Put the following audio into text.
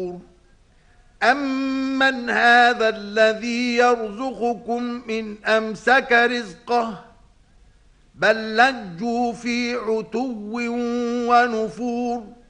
أَمَّنْ هَذَا الَّذِي يَرْزُقُكُمْ إِنْ أَمْسَكَ رِزْقَهُ بَل لَّجُّوا فِي عُتُوٍّ وَنُفُورٍ